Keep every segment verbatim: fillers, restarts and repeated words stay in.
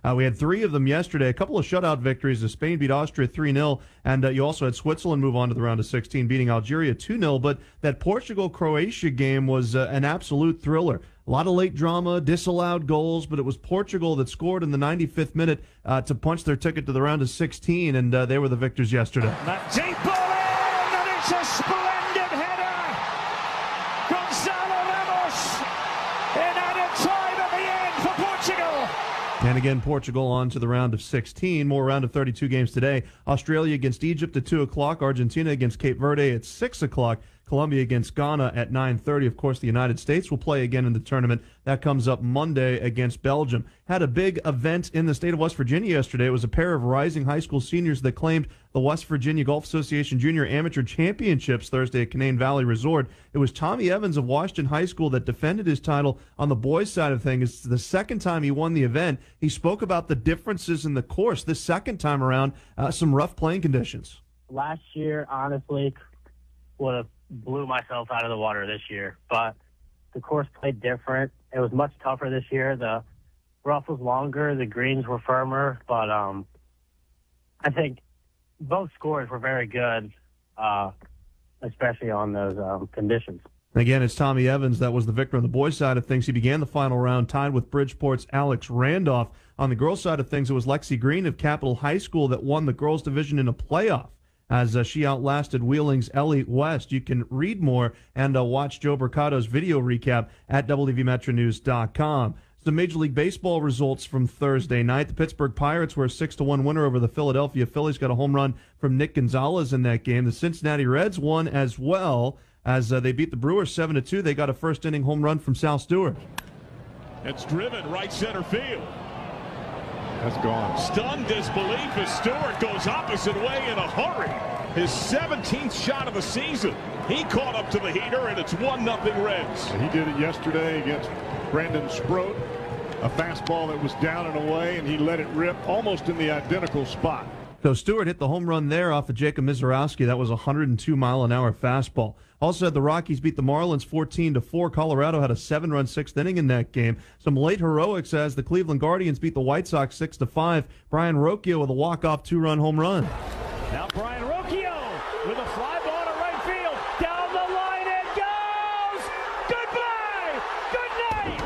Uh, we had three of them yesterday, a couple of shutout victories. The Spain beat Austria three nil, and uh, you also had Switzerland move on to the round of sixteen, beating Algeria two nil. But that Portugal-Croatia game was uh, an absolute thriller. A lot of late drama, disallowed goals, but it was Portugal that scored in the ninety-fifth minute uh, to punch their ticket to the round of sixteen, and uh, they were the victors yesterday. That deep ball in, and it's a splendid header. Gonzalo Ramos in added time at the end for Portugal. And again, Portugal on to the round of sixteen. More round of thirty-two games today. Australia against Egypt at two o'clock. Argentina against Cape Verde at six o'clock. Colombia against Ghana at nine thirty. Of course, the United States will play again in the tournament. That comes up Monday against Belgium. Had a big event in the state of West Virginia yesterday. It was a pair of rising high school seniors that claimed the West Virginia Golf Association Junior Amateur Championships Thursday at Canaan Valley Resort. It was Tommy Evans of Washington High School that defended his title on the boys' side of things. It's the second time he won the event. He spoke about the differences in the course. This second time around, uh, some rough playing conditions. Last year, honestly, would have blew myself out of the water this year, but the course played different. It was much tougher this year. The rough was longer, the greens were firmer, but um, I think both scores were very good, uh, especially on those um, conditions. Again, it's Tommy Evans that was the victor on the boys' side of things. He began the final round tied with Bridgeport's Alex Randolph. On the girls' side of things, it was Lexi Green of Capital High School that won the girls' division in a playoff, as uh, she outlasted Wheeling's Ellie West. You can read more and uh, watch Joe Mercado's video recap at W V Metro News dot com. Some Major League Baseball results from Thursday night. The Pittsburgh Pirates were a six to one winner over the Philadelphia Phillies. Got a home run from Nick Gonzalez in that game. The Cincinnati Reds won as well as uh, they beat the Brewers seven to two. They got a first-inning home run from Sal Stewart. It's driven right center field. That's gone. Stunned disbelief as Stewart goes opposite way in a hurry. His seventeenth shot of the season. He caught up to the heater, and it's one nothing Reds. He did it yesterday against Brandon Sproat. A fastball that was down and away, and he let it rip almost in the identical spot. So Stewart hit the home run there off of Jacob Mizorowski. That was a one hundred two mile an hour fastball. Also had the Rockies beat the Marlins fourteen to four. Colorado had a seven run sixth inning in that game. Some late heroics as the Cleveland Guardians beat the White Sox six to five. Brian Rocchio with a walk-off two-run home run. Now Brian Rocchio with a fly ball to right field. Down the line it goes! Goodbye! Good night!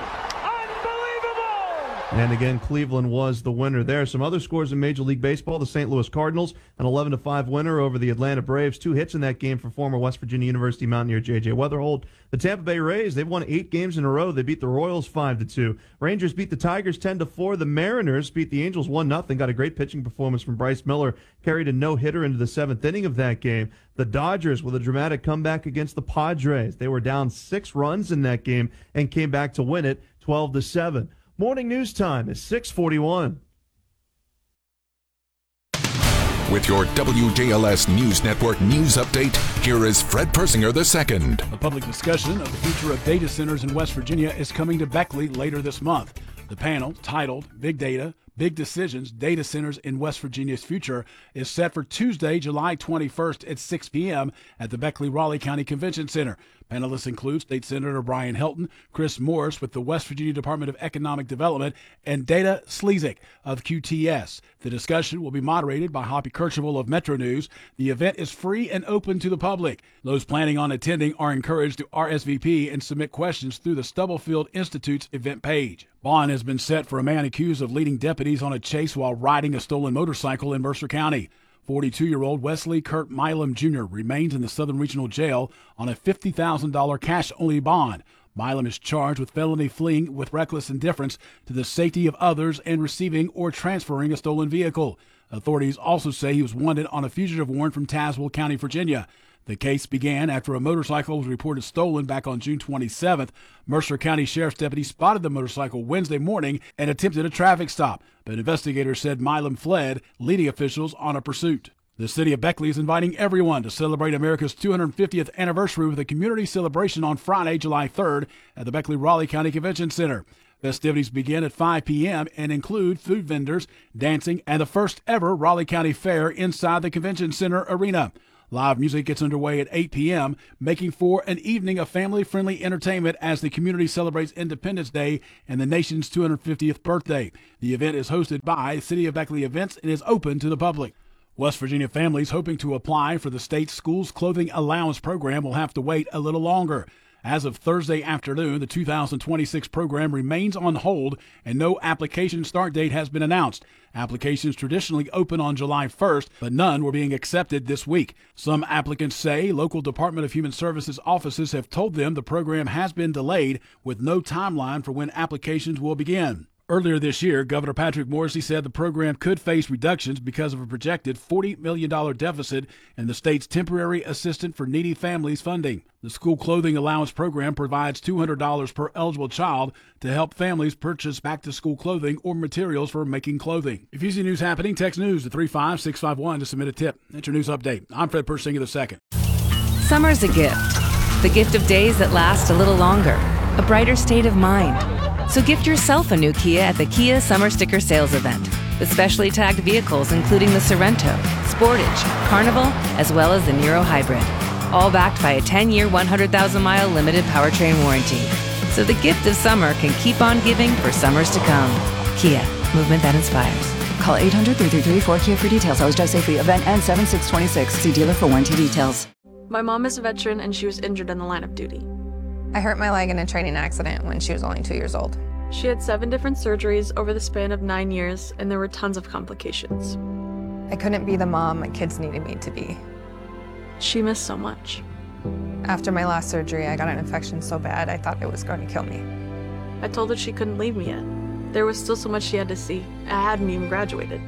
Unbelievable! And again, Cleveland was the winner there. Some other scores in Major League Baseball. The Saint Louis Cardinals, an eleven to five winner over the Atlanta Braves. Two hits in that game for former West Virginia University Mountaineer J J Weatherholt. The Tampa Bay Rays, they've won eight games in a row. They beat the Royals five to two. Rangers beat the Tigers ten to four. The Mariners beat the Angels one nothing. Got a great pitching performance from Bryce Miller. Carried a no-hitter into the seventh inning of that game. The Dodgers with a dramatic comeback against the Padres. They were down six runs in that game and came back to win it twelve to seven. Morning news time is six forty-one. With your W J L S News Network news update, here is Fred Persinger the second. A public discussion of the future of data centers in West Virginia is coming to Beckley later this month. The panel, titled Big Data, Big Decisions, Data Centers in West Virginia's Future, is set for Tuesday, July twenty-first at six p.m. at the Beckley-Raleigh County Convention Center. Panelists include State Senator Brian Helton, Chris Morris with the West Virginia Department of Economic Development, and Data Slezik of Q T S. The discussion will be moderated by Hoppy Kercheval of Metro News. The event is free and open to the public. Those planning on attending are encouraged to R S V P and submit questions through the Stubblefield Institute's event page. Bond has been set for a man accused of leading deputies on a chase while riding a stolen motorcycle in Mercer County. forty-two-year-old Wesley Kurt Milam Junior remains in the Southern Regional Jail on a fifty thousand dollars cash-only bond. Milam is charged with felony fleeing with reckless indifference to the safety of others and receiving or transferring a stolen vehicle. Authorities also say he was wanted on a fugitive warrant from Tazewell County, Virginia. The case began after a motorcycle was reported stolen back on June twenty-seventh. Mercer County Sheriff's deputy spotted the motorcycle Wednesday morning and attempted a traffic stop, but investigators said Milam fled, leading officials on a pursuit. The city of Beckley is inviting everyone to celebrate America's two hundred fiftieth anniversary with a community celebration on Friday, July third at the Beckley-Raleigh County Convention Center. Festivities begin at five p.m. and include food vendors, dancing, and the first ever Raleigh County Fair inside the Convention Center arena. Live music gets underway at eight p.m., making for an evening of family-friendly entertainment as the community celebrates Independence Day and the nation's two hundred fiftieth birthday. The event is hosted by City of Beckley Events and is open to the public. West Virginia families hoping to apply for the state's Schools Clothing Allowance program will have to wait a little longer. As of Thursday afternoon, the two thousand twenty-six program remains on hold and no application start date has been announced. Applications traditionally open on July first, but none were being accepted this week. Some applicants say local Department of Human Services offices have told them the program has been delayed with no timeline for when applications will begin. Earlier this year, Governor Patrick Morrisey said the program could face reductions because of a projected forty million dollars deficit in the state's temporary assistance for needy families funding. The School Clothing Allowance program provides two hundred dollars per eligible child to help families purchase back-to-school clothing or materials for making clothing. If you see news happening, text news to three five six five one to submit a tip. That's your news update. I'm Fred Persinger the second. Summer's a gift. The gift of days that last a little longer. A brighter state of mind. So gift yourself a new Kia at the Kia Summer Sticker Sales Event with specially tagged vehicles including the Sorrento, Sportage, Carnival, as well as the Niro Hybrid. All backed by a ten-year, one hundred thousand mile limited powertrain warranty. So the gift of summer can keep on giving for summers to come. Kia, movement that inspires. Call eight hundred, three three three, four K I A for details. Always drive safely. Event ends seven six twenty-six. See dealer for warranty details. My mom is a veteran and she was injured in the line of duty. I hurt my leg in a training accident when she was only two years old. She had seven different surgeries over the span of nine years, and there were tons of complications. I couldn't be the mom my kids needed me to be. She missed so much. After my last surgery, I got an infection so bad I thought it was going to kill me. I told her she couldn't leave me yet. There was still so much she had to see. I hadn't even graduated.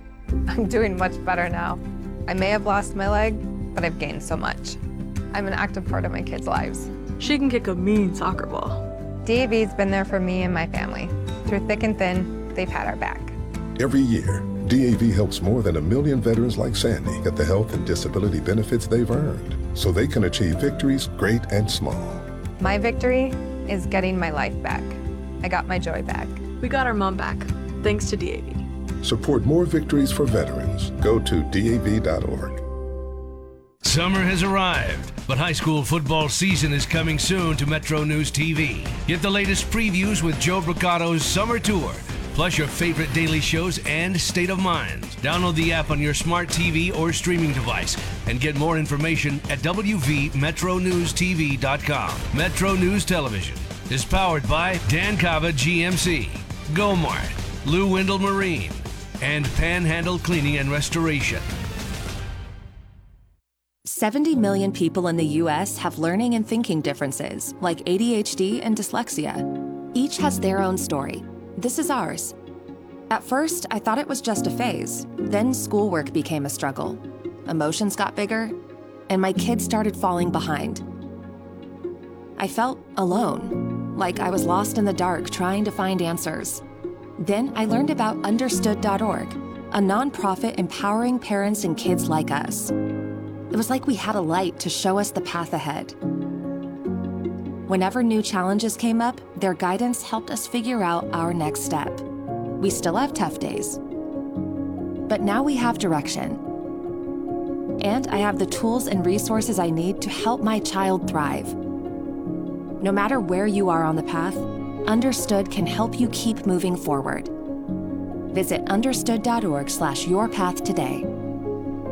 I'm doing much better now. I may have lost my leg, but I've gained so much. I'm an active part of my kids' lives. She can kick a mean soccer ball. D A V's been there for me and my family. Through thick and thin, they've had our back. Every year, D A V helps more than a million veterans like Sandy get the health and disability benefits they've earned so they can achieve victories great and small. My victory is getting my life back. I got my joy back. We got our mom back, thanks to D A V. Support more victories for veterans. Go to D A V dot org. Summer has arrived, but high school football season is coming soon to Metro News T V. Get the latest previews with Joe Brocado's Summer Tour, plus your favorite daily shows and State of Mind. Download the app on your smart T V or streaming device and get more information at W V Metro News T V dot com. Metro News Television is powered by Dan Cava G M C, Gomart, Lou Wendell Marine, and Panhandle Cleaning and Restoration. seventy million people in the U S have learning and thinking differences, like A D H D and dyslexia. Each has their own story. This is ours. At first, I thought it was just a phase. Then schoolwork became a struggle. Emotions got bigger, and my kids started falling behind. I felt alone, like I was lost in the dark trying to find answers. Then I learned about understood dot org, a nonprofit empowering parents and kids like us. It was like we had a light to show us the path ahead. Whenever new challenges came up, their guidance helped us figure out our next step. We still have tough days, but now we have direction. And I have the tools and resources I need to help my child thrive. No matter where you are on the path, Understood can help you keep moving forward. Visit understood dot org slash your path today.